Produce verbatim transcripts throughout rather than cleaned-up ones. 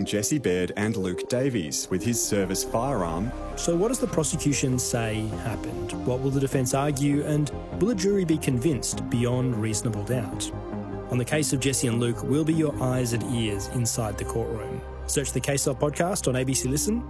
Jesse Baird and Luke Davies with his service firearm. So what does the prosecution say happened? What will the defence argue, and will a jury be convinced beyond reasonable doubt? On the case of Jesse and Luke, we'll be your eyes and ears inside the courtroom. Search the Case Of podcast on A B C Listen.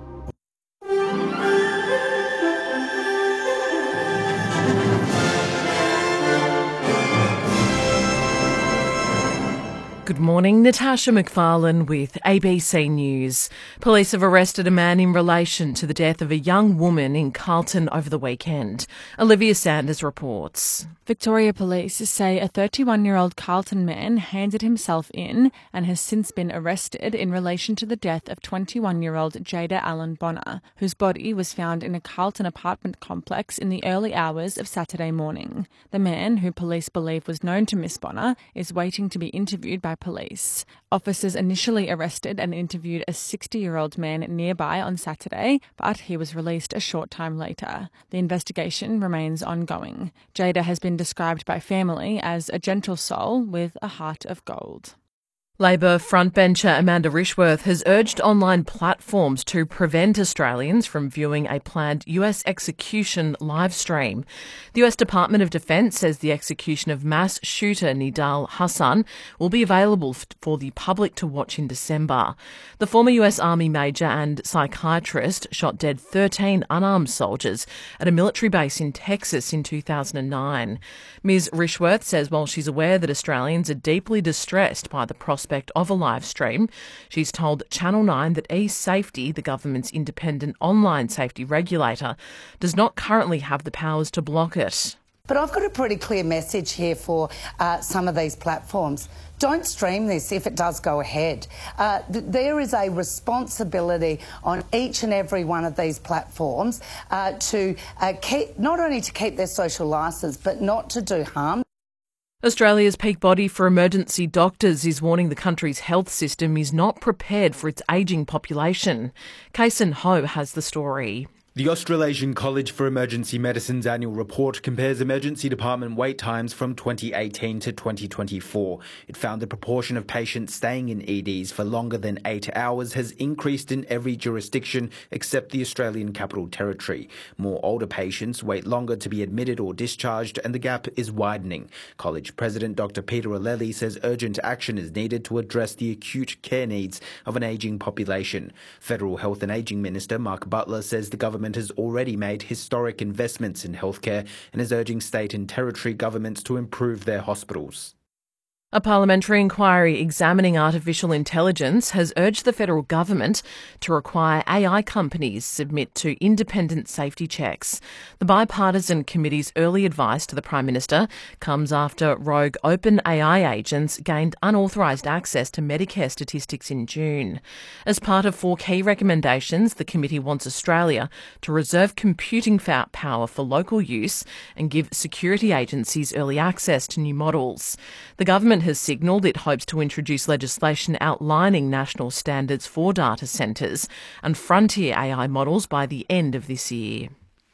Good morning, Natasha McFarlane with A B C News. Police have arrested a man in relation to the death of a young woman in Carlton over the weekend. Olivia Sanders reports. Victoria Police say a thirty-one-year-old Carlton man handed himself in and has since been arrested in relation to the death of twenty-one-year-old Jada Allen Bonner, whose body was found in a Carlton apartment complex in the early hours of Saturday morning. The man, who police believe was known to Miss Bonner, is waiting to be interviewed by police. Officers initially arrested and interviewed a sixty-year-old man nearby on Saturday, but he was released a short time later. The investigation remains ongoing. Jada has been described by family as a gentle soul with a heart of gold. Labor frontbencher Amanda Rishworth has urged online platforms to prevent Australians from viewing a planned U S execution live stream. The U S Department of Defence says the execution of mass shooter Nidal Hasan will be available for the public to watch in December. The former U S Army major and psychiatrist shot dead thirteen unarmed soldiers at a military base in Texas in two thousand nine. Miz Rishworth says while she's aware that Australians are deeply distressed by the prospect of a live stream, she's told Channel nine that eSafety, the government's independent online safety regulator, does not currently have the powers to block it. But I've got a pretty clear message here for uh, some of these platforms. Don't stream this if it does go ahead. Uh, th- there is a responsibility on each and every one of these platforms uh, to uh, keep, not only to keep their social licence, but not to do harm. Australia's peak body for emergency doctors is warning the country's health system is not prepared for its ageing population. Kason Ho has the story. The Australasian College for Emergency Medicine's annual report compares emergency department wait times from twenty eighteen to twenty twenty-four. It found the proportion of patients staying in E Ds for longer than eight hours has increased in every jurisdiction except the Australian Capital Territory. More older patients wait longer to be admitted or discharged, and the gap is widening. College President Doctor Peter O'Lely says urgent action is needed to address the acute care needs of an ageing population. Federal Health and Ageing Minister Mark Butler says the government has already made historic investments in healthcare and is urging state and territory governments to improve their hospitals. A parliamentary inquiry examining artificial intelligence has urged the federal government to require A I companies submit to independent safety checks. The bipartisan committee's early advice to the Prime Minister comes after rogue OpenAI agents gained unauthorised access to Medicare statistics in June. As part of four key recommendations, the committee wants Australia to reserve computing power for local use and give security agencies early access to new models. The government has signalled it hopes to introduce legislation outlining national standards for data centres and frontier A I models by the end of this year.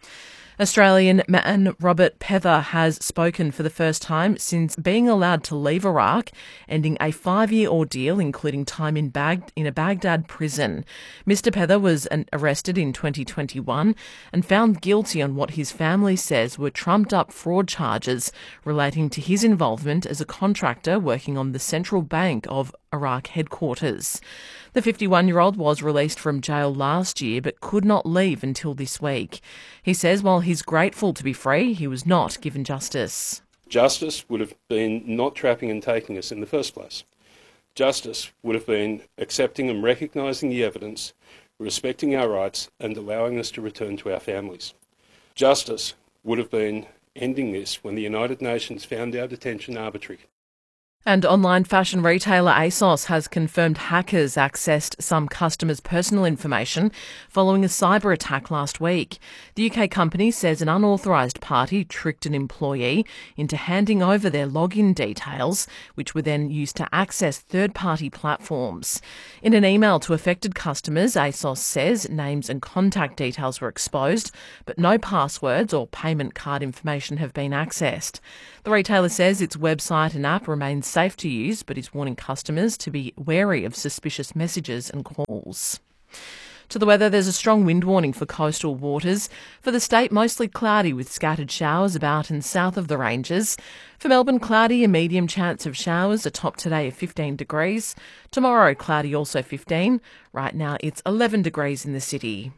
Australian man Robert Pether has spoken for the first time since being allowed to leave Iraq, ending a five-year ordeal, including time in, Bag- in a Baghdad prison. Mister Pether was an- arrested in twenty twenty-one and found guilty on what his family says were trumped-up fraud charges relating to his involvement as a contractor working on the Central Bank of Iraq headquarters. The fifty-one-year-old was released from jail last year but could not leave until this week. He says while he's grateful to be free, he was not given justice. Justice would have been not trapping and taking us in the first place. Justice would have been accepting and recognising the evidence, respecting our rights and allowing us to return to our families. Justice would have been ending this when the United Nations found our detention arbitrary. And online fashion retailer ASOS has confirmed hackers accessed some customers' personal information following a cyber attack last week. The U K company says an unauthorised party tricked an employee into handing over their login details, which were then used to access third-party platforms. In an email to affected customers, ASOS says names and contact details were exposed, but no passwords or payment card information have been accessed. The retailer says its website and app remains safe to use, but is warning customers to be wary of suspicious messages and calls. To the weather, there's a strong wind warning for coastal waters. For the state, mostly cloudy with scattered showers about and south of the ranges. For Melbourne, cloudy, a medium chance of showers, a top today of fifteen degrees. Tomorrow, cloudy, also fifteen. Right now, it's eleven degrees in the city.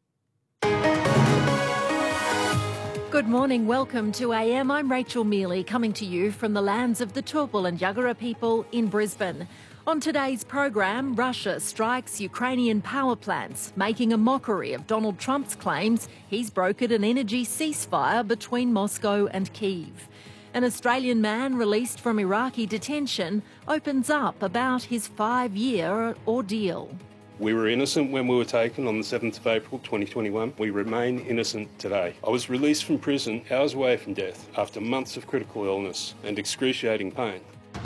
Good morning, welcome to A M. I'm Rachel Mealy, coming to you from the lands of the Turrbal and Yagara people in Brisbane. On today's program, Russia strikes Ukrainian power plants, making a mockery of Donald Trump's claims he's brokered an energy ceasefire between Moscow and Kyiv. An Australian man released from Iraqi detention opens up about his five-year ordeal. We were innocent when we were taken on the seventh of April twenty twenty-one. We remain innocent today. I was released from prison hours away from death after months of critical illness and excruciating pain.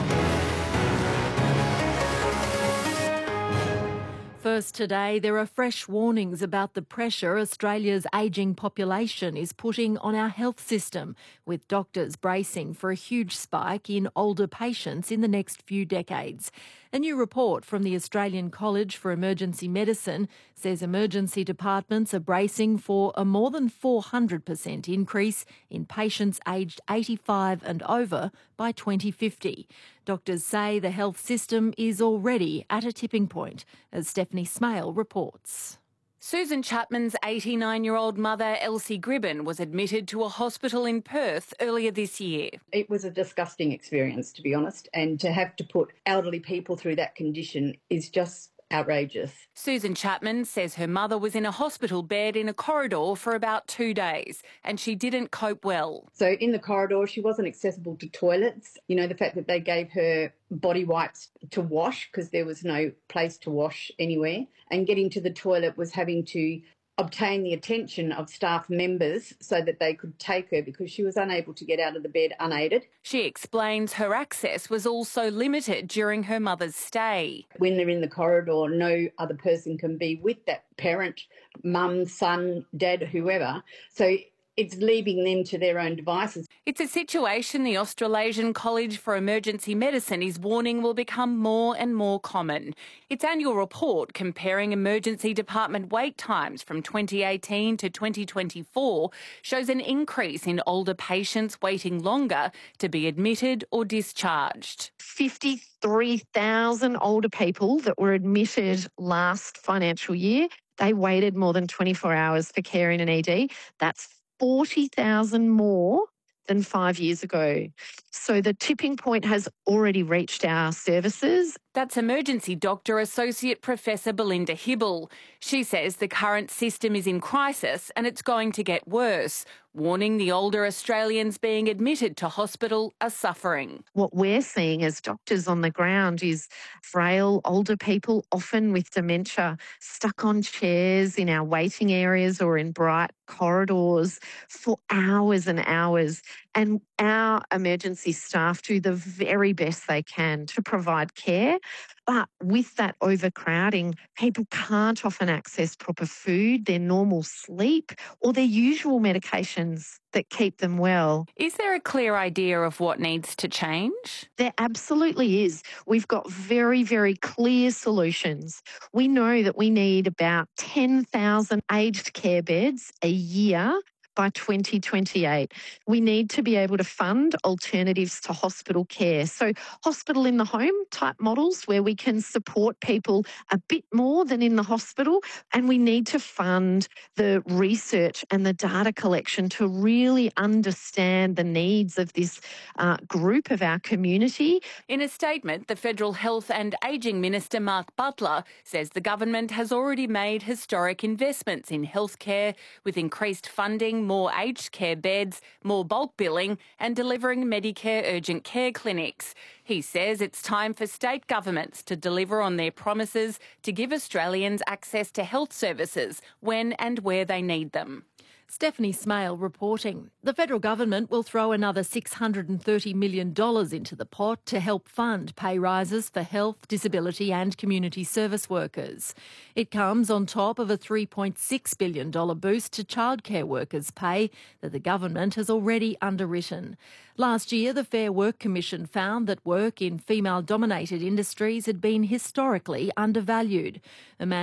First today, there are fresh warnings about the pressure Australia's ageing population is putting on our health system, with doctors bracing for a huge spike in older patients in the next few decades. A new report from the Australian College for Emergency Medicine says emergency departments are bracing for a more than four hundred percent increase in patients aged eighty-five and over by twenty fifty. Doctors say the health system is already at a tipping point, as Stephanie Smale reports. Susan Chapman's eighty-nine-year-old mother, Elsie Gribben, was admitted to a hospital in Perth earlier this year. It was a disgusting experience, to be honest, and to have to put elderly people through that condition is just outrageous. Susan Chapman says her mother was in a hospital bed in a corridor for about two days and she didn't cope well. So in the corridor, she wasn't accessible to toilets. You know, the fact that they gave her body wipes to wash because there was no place to wash anywhere, and getting to the toilet was having to obtain the attention of staff members so that they could take her because she was unable to get out of the bed unaided. She explains her access was also limited during her mother's stay. When they're in the corridor, no other person can be with that parent, mum, son, dad, whoever. So it's leaving them to their own devices. It's a situation the Australasian College for Emergency Medicine is warning will become more and more common. Its annual report comparing emergency department wait times from twenty eighteen to twenty twenty-four shows an increase in older patients waiting longer to be admitted or discharged. fifty-three thousand older people that were admitted last financial year, they waited more than twenty-four hours for care in an E D. That's forty thousand more than five years ago. So the tipping point has already reached our services. That's Emergency Doctor Associate Professor Belinda Hibble. She says the current system is in crisis and it's going to get worse, warning the older Australians being admitted to hospital are suffering. What we're seeing as doctors on the ground is frail older people, often with dementia, stuck on chairs in our waiting areas or in bright corridors for hours and hours. And our emergency staff do the very best they can to provide care. But with that overcrowding, people can't often access proper food, their normal sleep, or their usual medications that keep them well. Is there a clear idea of what needs to change? There absolutely is. We've got very, very clear solutions. We know that we need about ten thousand aged care beds a year by twenty twenty-eight. We need to be able to fund alternatives to hospital care. So hospital in the home type models where we can support people a bit more than in the hospital. And we need to fund the research and the data collection to really understand the needs of this uh, group of our community. In a statement, the Federal Health and Ageing Minister Mark Butler says the government has already made historic investments in healthcare with increased funding, more aged care beds, more bulk billing and delivering Medicare urgent care clinics. He says it's time for state governments to deliver on their promises to give Australians access to health services when and where they need them. Stephanie Smale reporting. The federal government will throw another six hundred thirty million dollars into the pot to help fund pay rises for health, disability and community service workers. It comes on top of a three point six billion dollars boost to childcare workers' pay that the government has already underwritten. Last year, the Fair Work Commission found that work in female-dominated industries had been historically undervalued. Amanda